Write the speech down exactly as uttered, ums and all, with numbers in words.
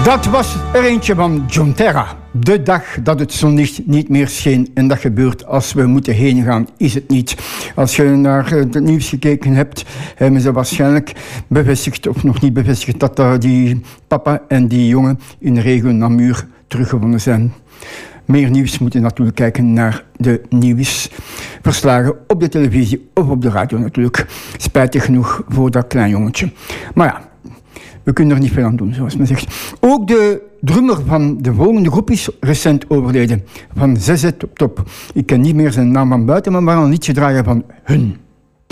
Dat was er eentje van John Terra. De dag dat het zonlicht niet meer scheen. En dat gebeurt als we moeten heen gaan, is het niet. Als je naar het nieuws gekeken hebt, hebben ze waarschijnlijk bevestigd, of nog niet bevestigd, dat uh, die papa en die jongen in de regio Namur teruggevonden zijn. Meer nieuws moet je natuurlijk kijken naar de nieuwsverslagen op de televisie of op de radio natuurlijk. Spijtig genoeg voor dat klein jongetje. Maar ja, we kunnen er niet veel aan doen, zoals men zegt. Ook de drummer van de volgende groep is recent overleden. Van Z Z Top Top. Ik ken niet meer zijn naam van buiten, maar we gaan een liedje draaien van hun.